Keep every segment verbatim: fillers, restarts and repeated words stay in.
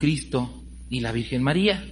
Cristo y la Virgen María.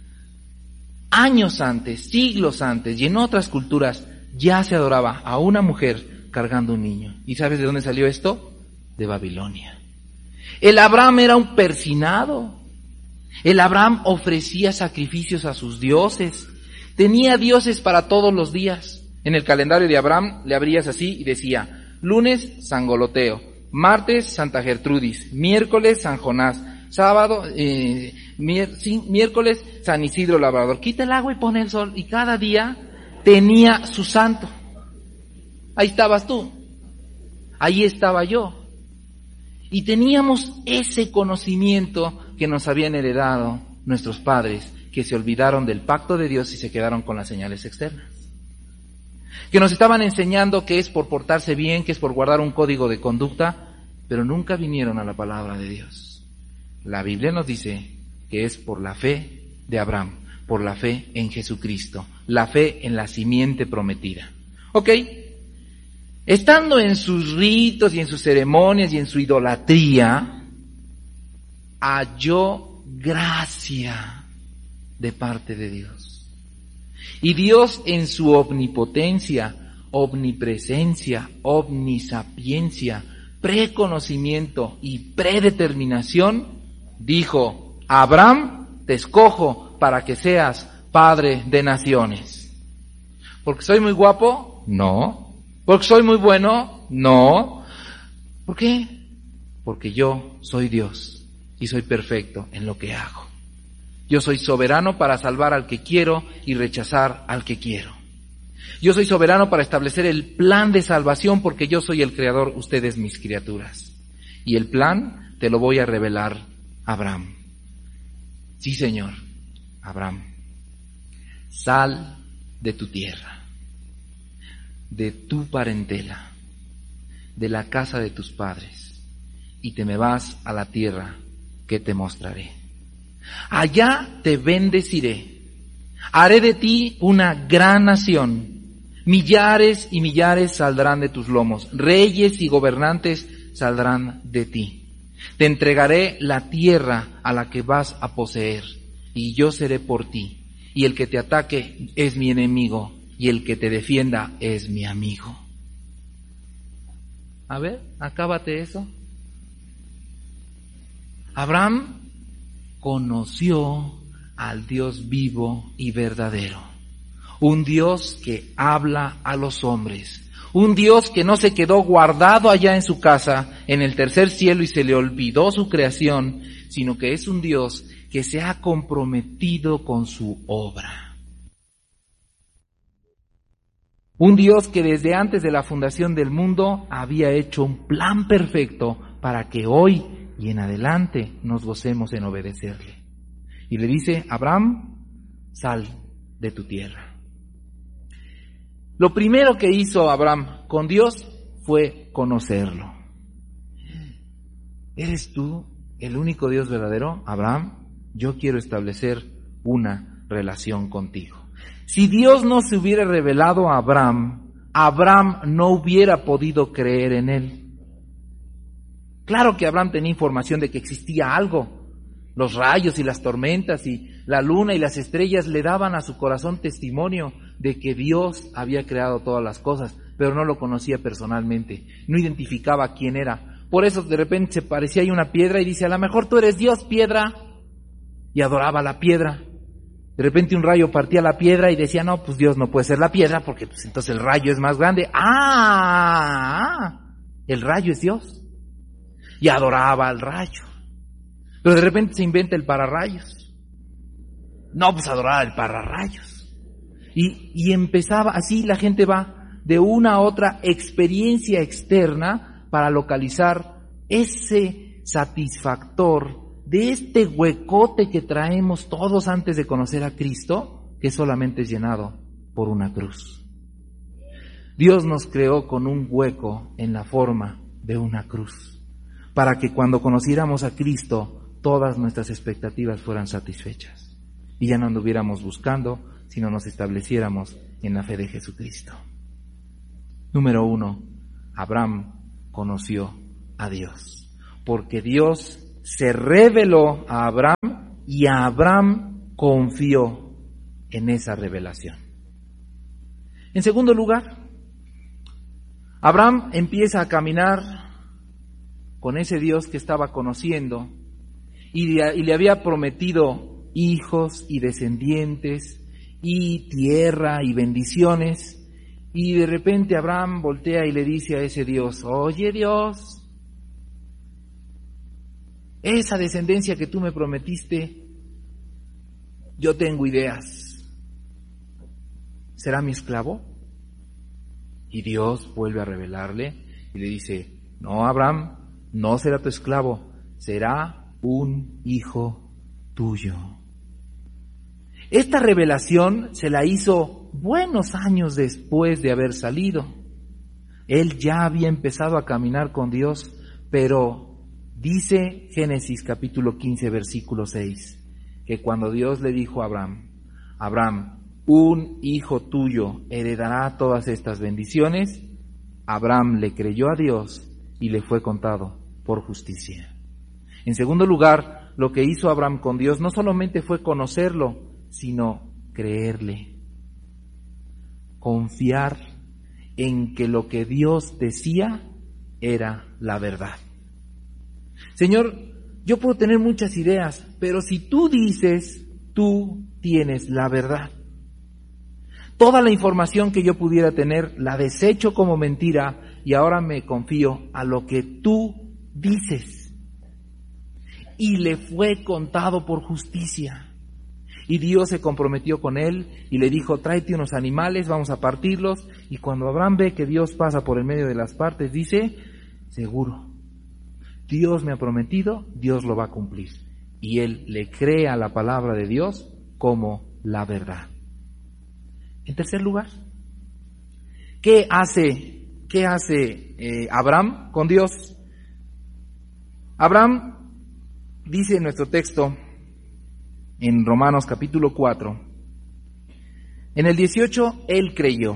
Años antes, siglos antes, y en otras culturas, ya se adoraba a una mujer cargando un niño. ¿Y sabes de dónde salió esto? De Babilonia. El Abraham era un persinado. El Abraham ofrecía sacrificios a sus dioses. Tenía dioses para todos los días. En el calendario de Abraham le abrías así y decía: lunes, San Goloteo; martes, Santa Gertrudis; miércoles, San Jonás; sábado, eh, mier, sí, miércoles, San Isidro Labrador. Quita el agua y pone el sol. Y cada día tenía su santo. Ahí estabas tú. Ahí estaba yo. Y teníamos ese conocimiento que nos habían heredado nuestros padres, que se olvidaron del pacto de Dios y se quedaron con las señales externas. Que nos estaban enseñando que es por portarse bien, que es por guardar un código de conducta, pero nunca vinieron a la palabra de Dios. La Biblia nos dice que es por la fe de Abraham, por la fe en Jesucristo, la fe en la simiente prometida. ¿Ok? Estando en sus ritos y en sus ceremonias y en su idolatría, halló gracia de parte de Dios. Y Dios en su omnipotencia, omnipresencia, omnisapiencia, preconocimiento y predeterminación, dijo: Abraham, te escojo para que seas padre de naciones. ¿Porque soy muy guapo? No. ¿Porque soy muy bueno? No. ¿Por qué? Porque yo soy Dios y soy perfecto en lo que hago. Yo soy soberano para salvar al que quiero y rechazar al que quiero. Yo soy soberano para establecer el plan de salvación porque yo soy el creador, ustedes mis criaturas. Y el plan te lo voy a revelar a Abraham. Sí, Señor, Abraham, sal de tu tierra, de tu parentela, de la casa de tus padres, y te me vas a la tierra que te mostraré. Allá te bendeciré, haré de ti una gran nación, millares y millares saldrán de tus lomos, reyes y gobernantes saldrán de ti. Te entregaré la tierra a la que vas a poseer, y yo seré por ti, y el que te ataque es mi enemigo, y el que te defienda es mi amigo. A ver, acábate eso. Abraham conoció al Dios vivo y verdadero, un Dios que habla a los hombres, un Dios que no se quedó guardado allá en su casa, en el tercer cielo, y se le olvidó su creación, sino que es un Dios que se ha comprometido con su obra. Un Dios que desde antes de la fundación del mundo había hecho un plan perfecto para que hoy y en adelante nos gocemos en obedecerle. Y le dice: Abraham, sal de tu tierra. Lo primero que hizo Abraham con Dios fue conocerlo. ¿Eres tú el único Dios verdadero, Abraham? Yo quiero establecer una relación contigo. Si Dios no se hubiera revelado a Abraham, Abraham no hubiera podido creer en él. Claro que Abraham tenía información de que existía algo. Los rayos y las tormentas y la luna y las estrellas le daban a su corazón testimonio de que Dios había creado todas las cosas, pero no lo conocía personalmente, no identificaba quién era. Por eso de repente se parecía ahí una piedra y dice: a lo mejor tú eres Dios, piedra, y adoraba la piedra. De repente un rayo partía la piedra y decía: no, pues Dios no puede ser la piedra porque pues entonces el rayo es más grande. ¡Ah! El rayo es Dios. Y adoraba al rayo. Pero de repente se inventa el pararrayos. No, pues adoraba el pararrayos. Y, y empezaba, así la gente va de una a otra experiencia externa para localizar ese satisfactor de este huecote que traemos todos antes de conocer a Cristo, que solamente es llenado por una cruz. Dios nos creó con un hueco en la forma de una cruz, para que cuando conociéramos a Cristo, todas nuestras expectativas fueran satisfechas y ya no anduviéramos buscando, sino nos estableciéramos en la fe de Jesucristo. Número uno, Abraham conoció a Dios, porque Dios se reveló a Abraham y Abraham confió en esa revelación. En segundo lugar, Abraham empieza a caminar con ese Dios que estaba conociendo y, y le había prometido hijos y descendientes y tierra y bendiciones. Y de repente Abraham voltea y le dice a ese Dios: oye Dios, esa descendencia que tú me prometiste, yo tengo ideas. ¿Será mi esclavo? Y Dios vuelve a revelarle y le dice: no, Abraham, no será tu esclavo, será un hijo tuyo. Esta revelación se la hizo buenos años después de haber salido. Él ya había empezado a caminar con Dios, pero dice Génesis capítulo quince, versículo seis, que cuando Dios le dijo a Abraham: Abraham, un hijo tuyo heredará todas estas bendiciones, Abraham le creyó a Dios y le fue contado por justicia. En segundo lugar, lo que hizo Abraham con Dios no solamente fue conocerlo, sino creerle, confiar en que lo que Dios decía era la verdad. Señor, yo puedo tener muchas ideas, pero si tú dices, tú tienes la verdad. Toda la información que yo pudiera tener la desecho como mentira y ahora me confío a lo que tú dices. Y le fue contado por justicia. Y Dios se comprometió con él y le dijo: tráete unos animales, vamos a partirlos. Y cuando Abraham ve que Dios pasa por el medio de las partes, dice: seguro, Dios me ha prometido, Dios lo va a cumplir. Y él le cree a la palabra de Dios como la verdad. En tercer lugar, ¿qué hace, qué hace eh, Abraham con Dios? Abraham, dice en nuestro texto, en Romanos capítulo cuatro, en el dieciocho, él creyó.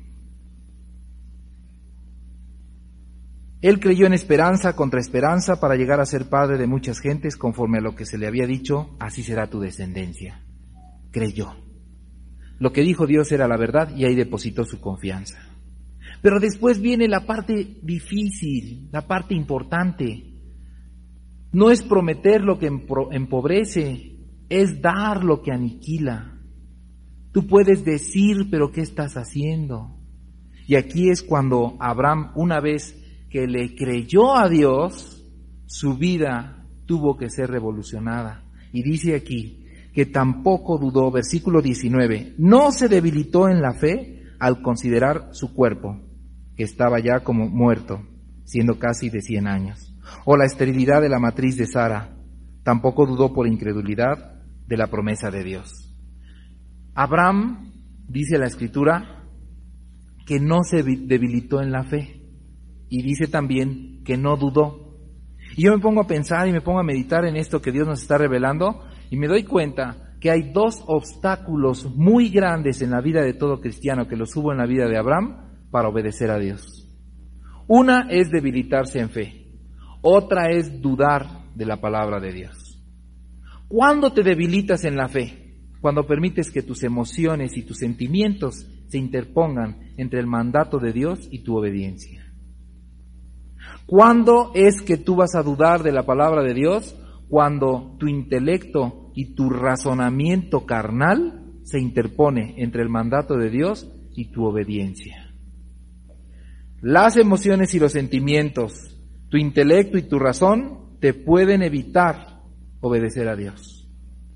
Él creyó en esperanza contra esperanza para llegar a ser padre de muchas gentes, conforme a lo que se le había dicho: así será tu descendencia. Creyó. Lo que dijo Dios era la verdad y ahí depositó su confianza. Pero después viene la parte difícil, la parte importante. No es prometer lo que empobrece, es dar lo que aniquila. Tú puedes decir, pero ¿qué estás haciendo? Y aquí es cuando Abraham, una vez que le creyó a Dios, su vida tuvo que ser revolucionada. Y dice aquí que tampoco dudó, versículo diecinueve, no se debilitó en la fe al considerar su cuerpo, que estaba ya como muerto, siendo casi de cien años, o la esterilidad de la matriz de Sara. Tampoco dudó por incredulidad de la promesa de Dios. Abraham, dice la Escritura, que no se debilitó en la fe, y dice también que no dudó. Y yo me pongo a pensar y me pongo a meditar en esto que Dios nos está revelando, y me doy cuenta que hay dos obstáculos muy grandes en la vida de todo cristiano, que los hubo en la vida de Abraham, para obedecer a Dios. Una es debilitarse en fe, otra es dudar de la palabra de Dios. ¿Cuándo te debilitas en la fe? Cuando permites que tus emociones y tus sentimientos se interpongan entre el mandato de Dios y tu obediencia. ¿Cuándo es que tú vas a dudar de la palabra de Dios? Cuando tu intelecto y tu razonamiento carnal se interpone entre el mandato de Dios y tu obediencia. Las emociones y los sentimientos, tu intelecto y tu razón te pueden evitar obedecer a Dios.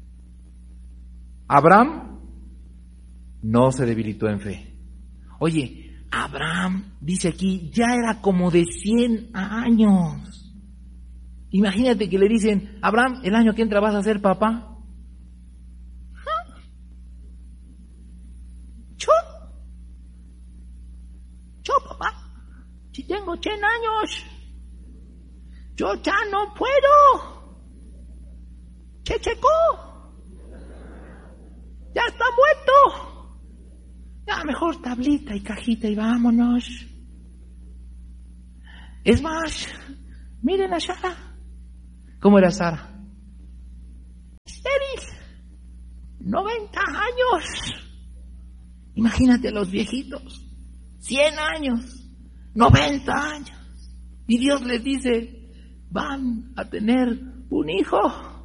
Abraham no se debilitó en fe. Oye, Abraham, dice aquí, ya era como de cien años. Imagínate que le dicen: Abraham, el año que entra vas a ser papá. Yo, yo papá, si tengo cien años, yo ya no puedo. Checheco, ya está muerto. Ya mejor tablita y cajita y vámonos. Es más, miren a Sara. ¿Cómo era Sara? Estéril. noventa años. Imagínate a los viejitos. cien años. noventa años. Y Dios les dice, van a tener un hijo.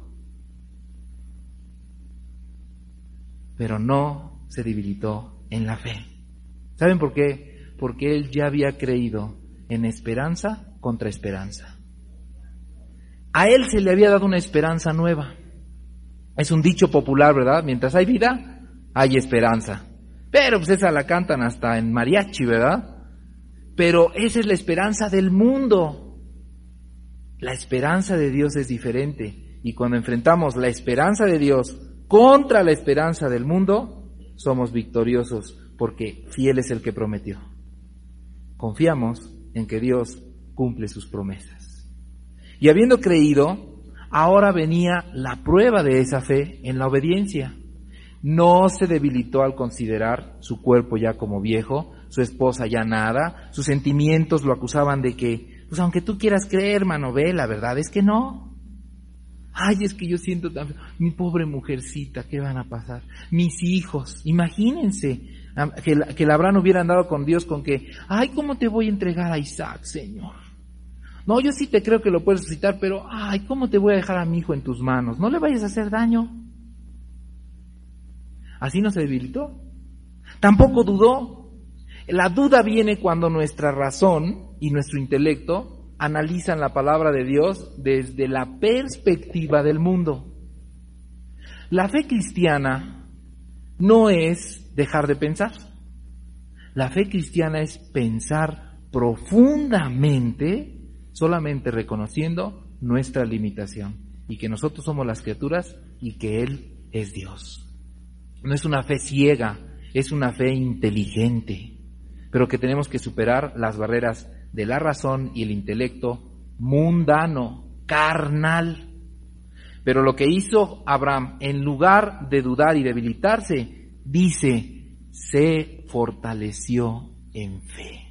Pero no se debilitó en la fe. ¿Saben por qué? Porque él ya había creído en esperanza contra esperanza. A él se le había dado una esperanza nueva. Es un dicho popular, ¿verdad? Mientras hay vida, hay esperanza. Pero pues esa la cantan hasta en mariachi, ¿verdad? Pero esa es la esperanza del mundo. La esperanza de Dios es diferente. Y cuando enfrentamos la esperanza de Dios contra la esperanza del mundo, somos victoriosos, porque fiel es el que prometió. Confiamos en que Dios cumple sus promesas. Y habiendo creído, ahora venía la prueba de esa fe en la obediencia. No se debilitó al considerar su cuerpo ya como viejo, su esposa ya nada, sus sentimientos lo acusaban de que, pues aunque tú quieras creer, hermano, ve, la verdad es que no. Ay, es que yo siento tan... Mi pobre mujercita, ¿qué van a pasar? Mis hijos, imagínense que, que el Abraham hubiera andado con Dios con que, ay, ¿cómo te voy a entregar a Isaac, Señor? No, yo sí te creo que lo puedes resucitar, pero, ay, ¿cómo te voy a dejar a mi hijo en tus manos? No le vayas a hacer daño. Así no se debilitó. Tampoco dudó. La duda viene cuando nuestra razón y nuestro intelecto analizan la palabra de Dios desde la perspectiva del mundo. La fe cristiana no es dejar de pensar. La fe cristiana es pensar profundamente, solamente reconociendo nuestra limitación y que nosotros somos las criaturas y que Él es Dios. No es una fe ciega, es una fe inteligente, pero que tenemos que superar las barreras de la razón y el intelecto mundano, carnal. Pero lo que hizo Abraham, en lugar de dudar y debilitarse, dice, se fortaleció en fe.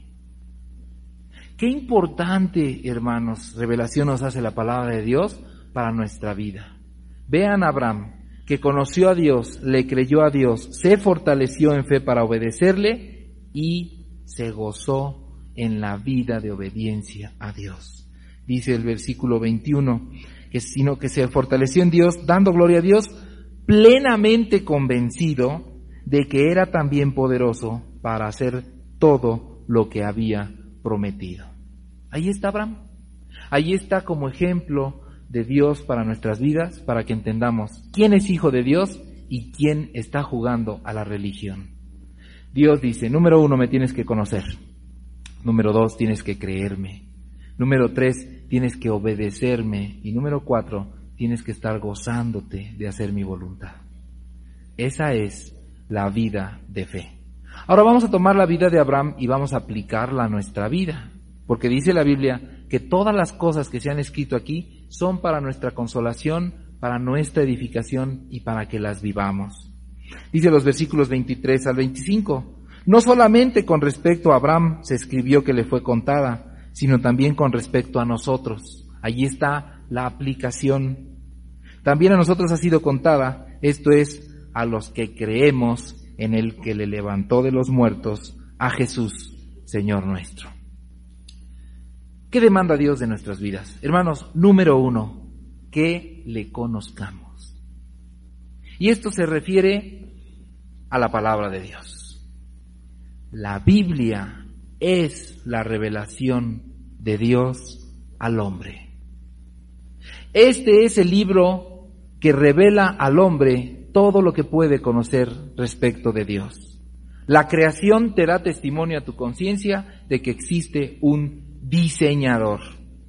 Qué importante, hermanos, revelación nos hace la palabra de Dios para nuestra vida. Vean a Abraham, que conoció a Dios, le creyó a Dios, se fortaleció en fe para obedecerle y se gozó en la vida de obediencia a Dios. Dice el versículo veintiuno, que sino que se fortaleció en Dios, dando gloria a Dios, plenamente convencido de que era también poderoso para hacer todo lo que había prometido. Ahí está Abraham. Ahí está como ejemplo de Dios para nuestras vidas, para que entendamos quién es hijo de Dios y quién está jugando a la religión. Dios dice, número uno, me tienes que conocer. Número dos, tienes que creerme. Número tres, tienes que obedecerme. Y número cuatro, tienes que estar gozándote de hacer mi voluntad. Esa es la vida de fe. Ahora vamos a tomar la vida de Abraham y vamos a aplicarla a nuestra vida. Porque dice la Biblia que todas las cosas que se han escrito aquí son para nuestra consolación, para nuestra edificación y para que las vivamos. Dice los versículos veintitrés al veinticinco. No solamente con respecto a Abraham se escribió que le fue contada, sino también con respecto a nosotros. Allí está la aplicación. También a nosotros ha sido contada, esto es, a los que creemos en el que le levantó de los muertos, a Jesús, Señor nuestro. ¿Qué demanda Dios de nuestras vidas? Hermanos, número uno, que le conozcamos. Y esto se refiere a la palabra de Dios. La Biblia es la revelación de Dios al hombre. Este es el libro que revela al hombre todo lo que puede conocer respecto de Dios. La creación te da testimonio a tu conciencia de que existe un diseñador.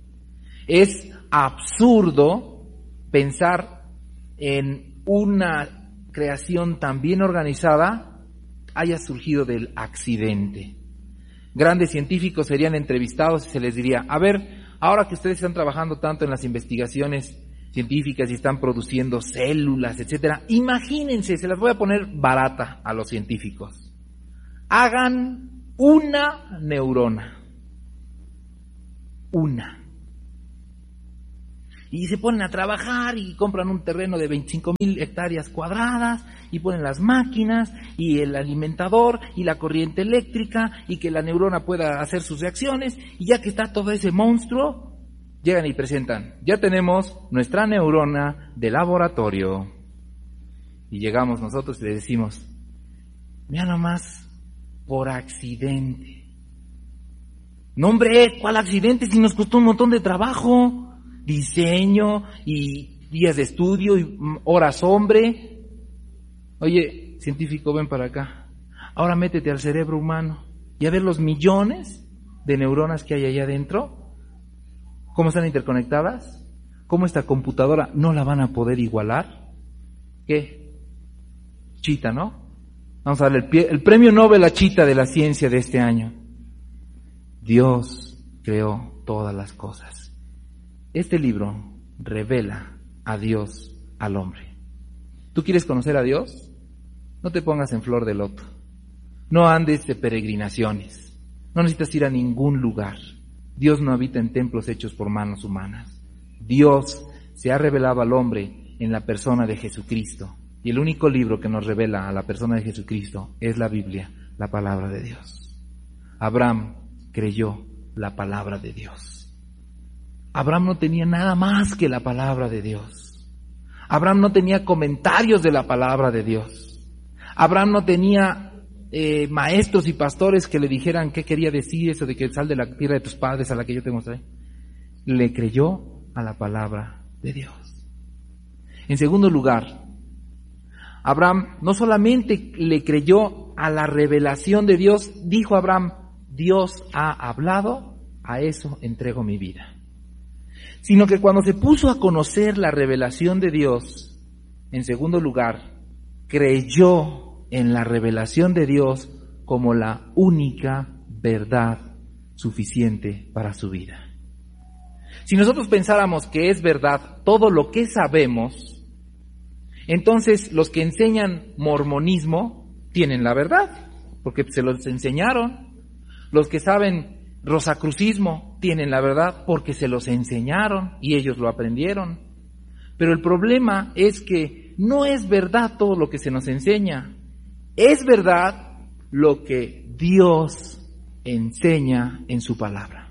Es absurdo pensar en una creación tan bien organizada haya surgido del accidente. Grandes científicos serían entrevistados y se les diría, a ver, ahora que ustedes están trabajando tanto en las investigaciones científicas y están produciendo células, etcétera, imagínense, se las voy a poner barata a los científicos. Hagan una neurona. Una. Y se ponen a trabajar y compran un terreno de veinticinco mil hectáreas cuadradas y ponen las máquinas y el alimentador y la corriente eléctrica y que la neurona pueda hacer sus reacciones, y ya que está todo ese monstruo, llegan y presentan: ya tenemos nuestra neurona de laboratorio. Y llegamos nosotros y le decimos: mira nomás, por accidente. No, hombre, ¿cuál accidente? Si nos costó un montón de trabajo. Diseño y días de estudio y horas hombre. Oye, científico, ven para acá. Ahora métete al cerebro humano y a ver los millones de neuronas que hay allá adentro. ¿Cómo están interconectadas? ¿Cómo esta computadora no la van a poder igualar? ¿Qué? Chita, ¿no? Vamos a darle el, pie, el premio Nobel a Chita de la ciencia de este año. Dios creó todas las cosas. Este libro revela a Dios al hombre. ¿Tú quieres conocer a Dios? No te pongas en flor de loto. No andes de peregrinaciones. No necesitas ir a ningún lugar. Dios no habita en templos hechos por manos humanas. Dios se ha revelado al hombre en la persona de Jesucristo. Y el único libro que nos revela a la persona de Jesucristo es la Biblia, la palabra de Dios. Abraham creyó la palabra de Dios. Abraham no tenía nada más que la palabra de Dios. Abraham no tenía comentarios de la palabra de Dios. Abraham no tenía eh, maestros y pastores que le dijeran qué quería decir eso de que sal de la tierra de tus padres a la que yo te mostré. Le creyó a la palabra de Dios. En segundo lugar, Abraham no solamente le creyó a la revelación de Dios, dijo Abraham: Dios ha hablado, a eso entrego mi vida. Sino que cuando se puso a conocer la revelación de Dios, en segundo lugar, creyó en la revelación de Dios como la única verdad suficiente para su vida. Si nosotros pensáramos que es verdad todo lo que sabemos, entonces los que enseñan mormonismo tienen la verdad, porque se los enseñaron. Los que saben rosacrucismo tienen la verdad porque se los enseñaron y ellos lo aprendieron. Pero el problema es que no es verdad todo lo que se nos enseña. Es verdad lo que Dios enseña en su palabra.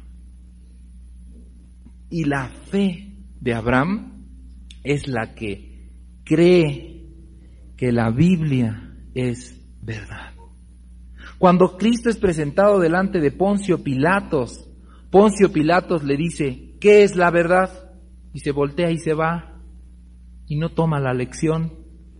Y la fe de Abraham es la que cree que la Biblia es verdad. Cuando Cristo es presentado delante de Poncio Pilatos, Poncio Pilatos le dice: ¿qué es la verdad? Y se voltea y se va, y no toma la lección.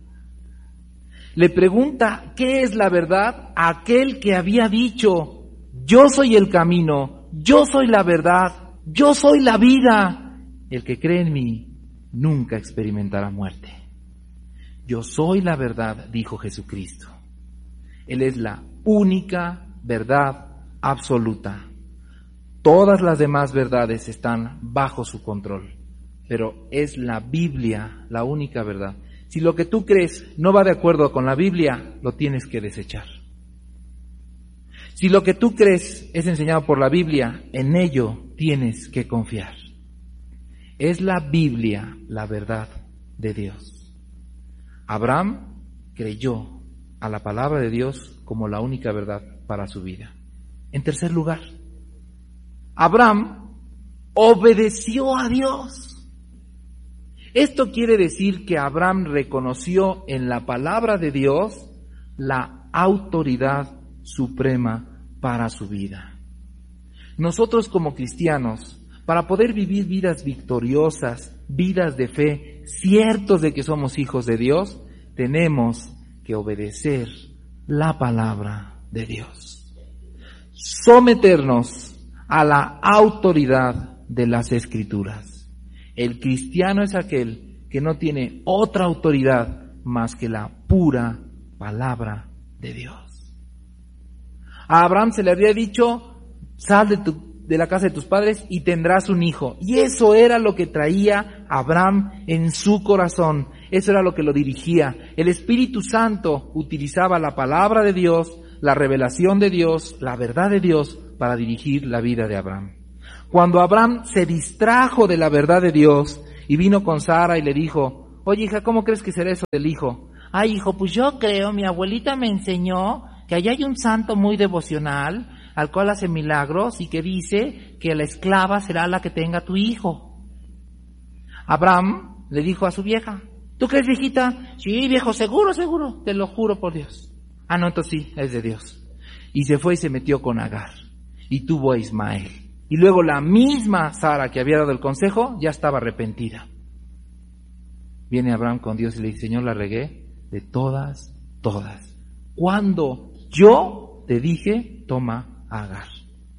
Le pregunta: ¿qué es la verdad? A aquel que había dicho: yo soy el camino, yo soy la verdad, yo soy la vida. El que cree en mí nunca experimentará muerte. Yo soy la verdad, dijo Jesucristo. Él es la única verdad absoluta. Todas las demás verdades están bajo su control, pero es la Biblia la única verdad. Si lo que tú crees no va de acuerdo con la Biblia, lo tienes que desechar. Si lo que tú crees es enseñado por la Biblia, en ello tienes que confiar. Es la Biblia la verdad de Dios. Abraham creyó a la palabra de Dios como la única verdad para su vida. En tercer lugar, Abraham obedeció a Dios. Esto quiere decir que Abraham reconoció en la palabra de Dios la autoridad suprema para su vida. Nosotros como cristianos, para poder vivir vidas victoriosas, vidas de fe, ciertos de que somos hijos de Dios, tenemos que obedecer la palabra de Dios. Someternos a la autoridad de las Escrituras. El cristiano es aquel que no tiene otra autoridad más que la pura palabra de Dios. A Abraham se le había dicho: sal de, tu, de la casa de tus padres y tendrás un hijo. Y eso era lo que traía Abraham en su corazón. Eso era lo que lo dirigía. El Espíritu Santo utilizaba la palabra de Dios, la revelación de Dios, la verdad de Dios para dirigir la vida de Abraham. Cuando Abraham se distrajo de la verdad de Dios y vino con Sara y le dijo, oye hija, ¿cómo crees que será eso del hijo? Ay, hijo, pues yo creo, mi abuelita me enseñó que allá hay un santo muy devocional al cual hace milagros y que dice que la esclava será la que tenga tu hijo. Abraham le dijo a su vieja, ¿tú crees, viejita? Sí, viejo, seguro, seguro, te lo juro por Dios. Ah, no, entonces sí, es de Dios. Y se fue y se metió con Agar y tuvo a Ismael. Y luego la misma Sara que había dado el consejo ya estaba arrepentida. Viene Abraham con Dios y le dice, Señor, la regué de todas, todas. Cuando yo te dije, toma a Agar.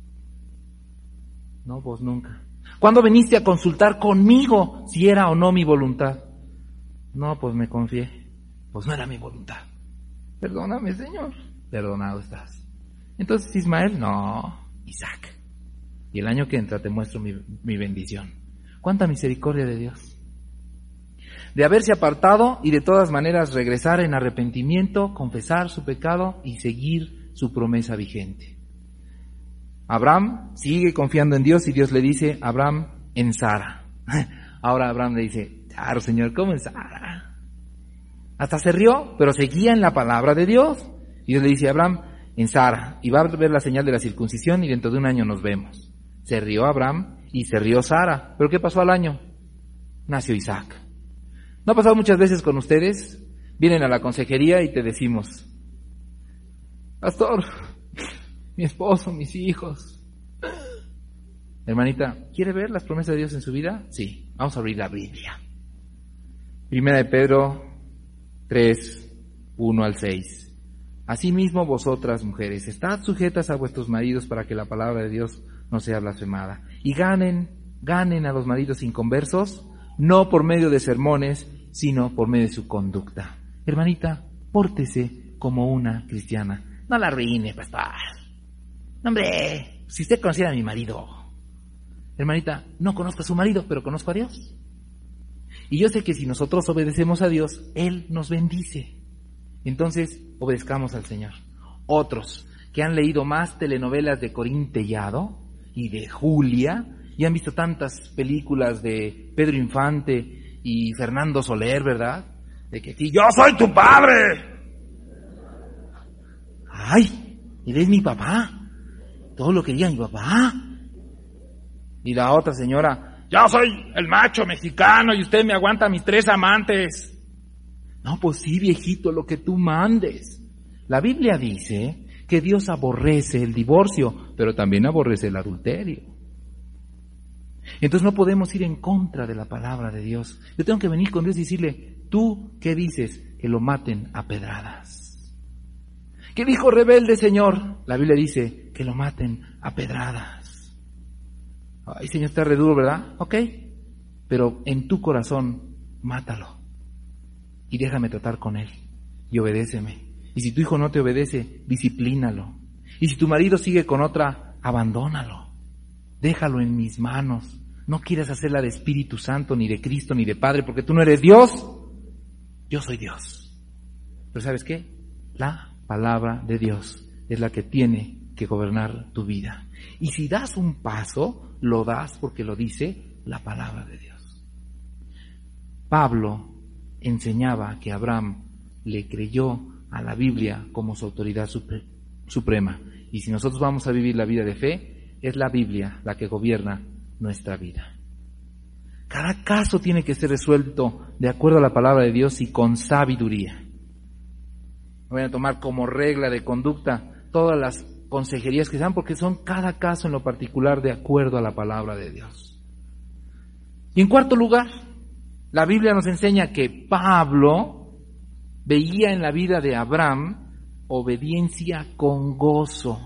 No, vos nunca. ¿Cuándo viniste a consultar conmigo si era o no mi voluntad? No, pues me confié. Pues no era mi voluntad. Perdóname, Señor. Perdonado estás. Entonces Ismael, no, Isaac. Y el año que entra te muestro mi, mi bendición. ¿Cuánta misericordia de Dios? De haberse apartado y de todas maneras regresar en arrepentimiento, confesar su pecado y seguir su promesa vigente. Abraham sigue confiando en Dios y Dios le dice, Abraham, en Sara. Ahora Abraham le dice, claro, Señor, ¿cómo en Sara? Hasta se rió, pero seguía en la palabra de Dios. Y Dios le dice, Abraham, en Sara, y va a ver la señal de la circuncisión y dentro de un año nos vemos. Se rió Abraham y se rió Sara. ¿Pero qué pasó al año? Nació Isaac. ¿No ha pasado muchas veces con ustedes? Vienen a la consejería y te decimos, pastor, mi esposo, mis hijos. Hermanita, ¿quiere ver las promesas de Dios en su vida? Sí, vamos a abrir la Biblia. Primera de Pedro tres, uno al seis. Asimismo vosotras, mujeres, estad sujetas a vuestros maridos para que la palabra de Dios no sea blasfemada. Y ganen, ganen a los maridos inconversos, no por medio de sermones, sino por medio de su conducta. Hermanita, pórtese como una cristiana. No la arruine, pastor. No, hombre, si usted conociera a mi marido. Hermanita, no conozco a su marido, pero conozco a Dios. Y yo sé que si nosotros obedecemos a Dios, Él nos bendice. Entonces, obedezcamos al Señor. Otros que han leído más telenovelas de Corín Tellado y de Julia, y han visto tantas películas de Pedro Infante y Fernando Soler, ¿verdad? De que aquí, ¡yo soy tu padre! ¡Ay! Él es mi papá. Todo lo que diga mi papá. Y la otra señora, yo soy el macho mexicano y usted me aguanta a mis tres amantes. No, pues sí, viejito, lo que tú mandes. La Biblia dice que Dios aborrece el divorcio, pero también aborrece el adulterio. Entonces no podemos ir en contra de la palabra de Dios. Yo tengo que venir con Dios y decirle, ¿tú qué dices? Que lo maten a pedradas. ¿Qué dijo rebelde, Señor? La Biblia dice que lo maten a pedradas. Ay, Señor, está re duro, ¿verdad? Ok, pero en tu corazón, mátalo. Y déjame tratar con él. Y obedéceme. Y si tu hijo no te obedece, disciplínalo. Y si tu marido sigue con otra, abandónalo. Déjalo en mis manos. No quieras hacerla de Espíritu Santo, ni de Cristo, ni de Padre, porque tú no eres Dios. Yo soy Dios. Pero ¿sabes qué? La palabra de Dios es la que tiene que gobernar tu vida. Y si das un paso, lo das porque lo dice la palabra de Dios. Pablo enseñaba que Abraham le creyó a la Biblia como su autoridad supre- suprema. Y si nosotros vamos a vivir la vida de fe, es la Biblia la que gobierna nuestra vida. Cada caso tiene que ser resuelto de acuerdo a la palabra de Dios y con sabiduría. Voy a tomar como regla de conducta todas las consejerías que sean, porque son cada caso en lo particular de acuerdo a la palabra de Dios. Y en cuarto lugar, la Biblia nos enseña que Pablo veía en la vida de Abraham obediencia con gozo,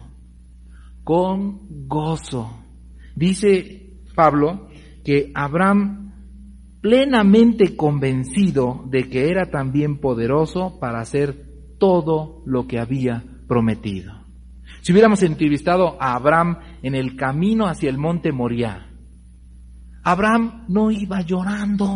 con gozo. Dice Pablo que Abraham, plenamente convencido de que era también poderoso para hacer todo lo que había prometido. Si hubiéramos entrevistado a Abraham en el camino hacia el monte Moriah, Abraham no iba llorando.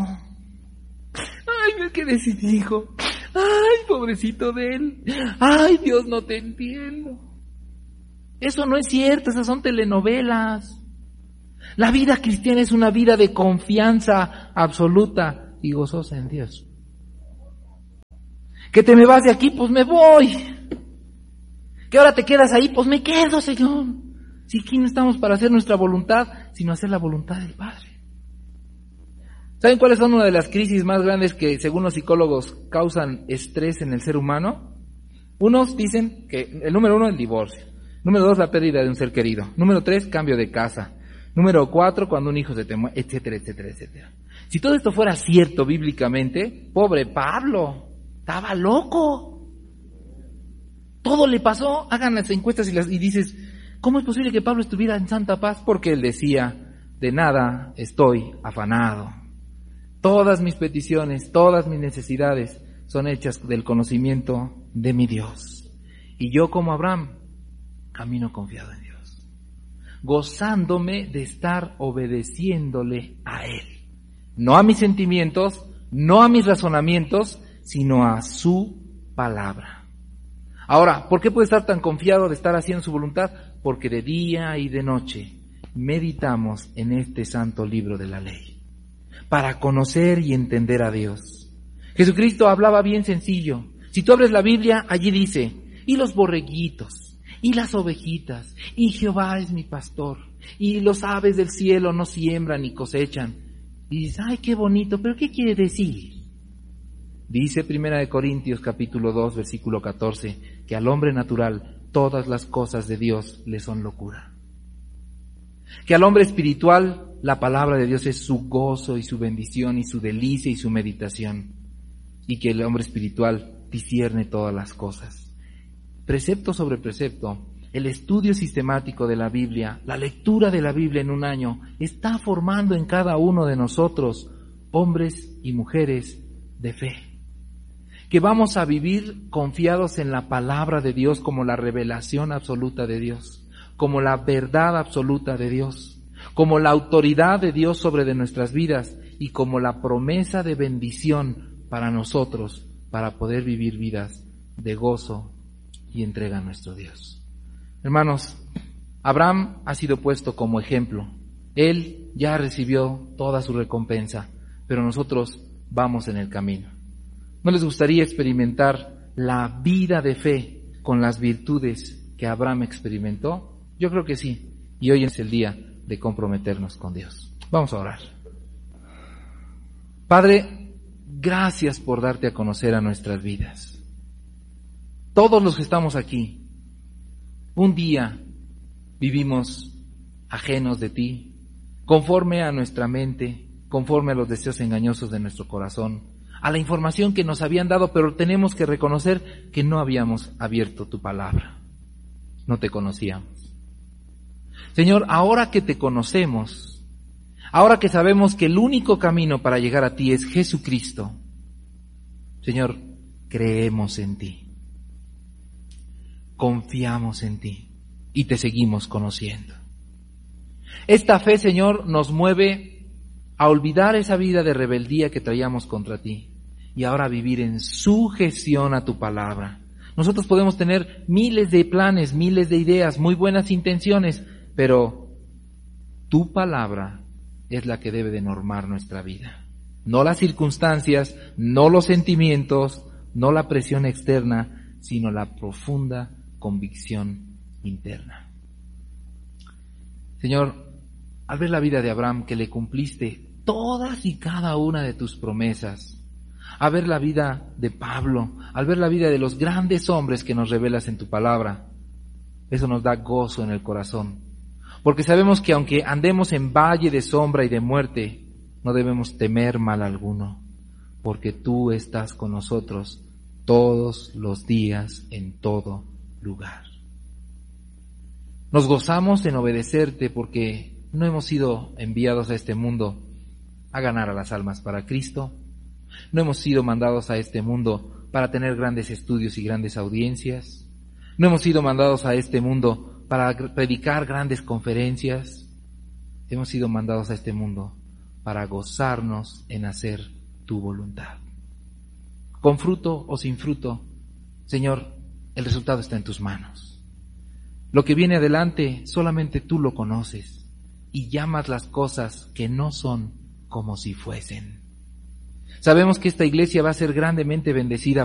Ay, ¿qué decís, hijo? Ay, pobrecito de él. Ay, Dios, no te entiendo. Eso no es cierto, esas son telenovelas. La vida cristiana es una vida de confianza absoluta y gozosa en Dios. Que te me vas de aquí, pues me voy. Que ahora te quedas ahí, pues me quedo, Señor. Si aquí no estamos para hacer nuestra voluntad, sino hacer la voluntad del Padre. ¿Saben cuáles son una de las crisis más grandes que, según los psicólogos, causan estrés en el ser humano? Unos dicen que el número uno, el divorcio. Número dos, la pérdida de un ser querido. Número tres, cambio de casa. Número cuatro, cuando un hijo se te muere, etcétera, etcétera, etcétera. Si todo esto fuera cierto bíblicamente, pobre Pablo, estaba loco. Todo le pasó. Hagan las encuestas y, las, y dices, ¿cómo es posible que Pablo estuviera en santa paz? Porque él decía, de nada estoy afanado. Todas mis peticiones, todas mis necesidades son hechas del conocimiento de mi Dios. Y yo, como Abraham, camino confiado en Dios, gozándome de estar obedeciéndole a Él. No a mis sentimientos, no a mis razonamientos, sino a su palabra. Ahora, ¿por qué puede estar tan confiado de estar haciendo su voluntad? Porque de día y de noche meditamos en este santo libro de la ley, para conocer y entender a Dios. Jesucristo hablaba bien sencillo. Si tú abres la Biblia, allí dice, y los borreguitos, y las ovejitas, y Jehová es mi pastor, y los aves del cielo no siembran ni cosechan. Y dices, ay, qué bonito, pero ¿qué quiere decir? Dice Primera de Corintios capítulo dos, versículo catorce, que al hombre natural todas las cosas de Dios le son locura. Que al hombre espiritual la palabra de Dios es su gozo y su bendición y su delicia y su meditación. Y que el hombre espiritual discierne todas las cosas. Precepto sobre precepto, el estudio sistemático de la Biblia, la lectura de la Biblia en un año, está formando en cada uno de nosotros hombres y mujeres de fe. Que vamos a vivir confiados en la palabra de Dios como la revelación absoluta de Dios, como la verdad absoluta de Dios, como la autoridad de Dios sobre de nuestras vidas y como la promesa de bendición para nosotros, para poder vivir vidas de gozo y entrega a nuestro Dios. Hermanos, Abraham ha sido puesto como ejemplo. Él ya recibió toda su recompensa, pero nosotros vamos en el camino. ¿No les gustaría experimentar la vida de fe con las virtudes que Abraham experimentó? Yo creo que sí. Y hoy es el día de comprometernos con Dios. Vamos a orar. Padre, gracias por darte a conocer a nuestras vidas. Todos los que estamos aquí, un día vivimos ajenos de ti, conforme a nuestra mente, conforme a los deseos engañosos de nuestro corazón, a la información que nos habían dado, pero tenemos que reconocer que no habíamos abierto tu palabra. No te conocíamos. Señor, ahora que te conocemos, ahora que sabemos que el único camino para llegar a ti es Jesucristo, Señor, creemos en ti, confiamos en ti y te seguimos conociendo. Esta fe, Señor, nos mueve a olvidar esa vida de rebeldía que traíamos contra ti y ahora vivir en sujeción a tu palabra. Nosotros podemos tener miles de planes, miles de ideas, muy buenas intenciones, pero tu palabra es la que debe de normar nuestra vida. No las circunstancias, no los sentimientos, no la presión externa, sino la profunda convicción interna. Señor, al ver la vida de Abraham, que le cumpliste todas y cada una de tus promesas, al ver la vida de Pablo, al ver la vida de los grandes hombres que nos revelas en tu palabra, eso nos da gozo en el corazón, porque sabemos que aunque andemos en valle de sombra y de muerte, no debemos temer mal alguno, porque tú estás con nosotros todos los días en todo lugar. Nos gozamos en obedecerte porque no hemos sido enviados a este mundo a ganar a las almas para Cristo. No hemos sido mandados a este mundo para tener grandes estudios y grandes audiencias. No hemos sido mandados a este mundo para predicar grandes conferencias. Hemos sido mandados a este mundo para gozarnos en hacer tu voluntad. Con fruto o sin fruto, Señor, el resultado está en tus manos. Lo que viene adelante solamente tú lo conoces. y llamas las cosas que no son como si fuesen. Sabemos que esta iglesia va a ser grandemente bendecida